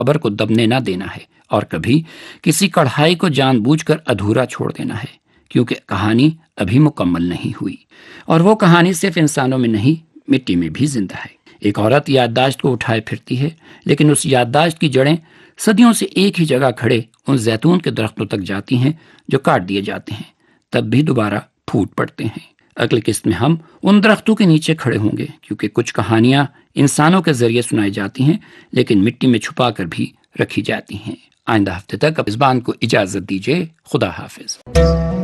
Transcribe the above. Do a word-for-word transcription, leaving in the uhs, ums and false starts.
खबर को दबने ना देना है और कभी किसी कढ़ाई को जानबूझकर अधूरा छोड़ देना है, क्योंकि कहानी अभी मुकम्मल नहीं हुई और वो कहानी सिर्फ इंसानों में नहीं, मिट्टी में भी जिंदा है। एक औरत याददाश्त को उठाए फिरती है, लेकिन उस याददाश्त की जड़ें सदियों से एक ही जगह खड़े उन जैतून के दरख्तों तक जाती हैं जो काट दिए जाते हैं, तब भी दोबारा फूट पड़ते हैं। अगली किस्त में हम उन दरख्तों के नीचे खड़े होंगे, क्योंकि कुछ कहानियां इंसानों के जरिए सुनाई जाती हैं लेकिन मिट्टी में छुपा कर भी रखी जाती हैं। आइंदा हफ्ते तक अब इस बान को इजाजत दीजिए। खुदा हाफिज।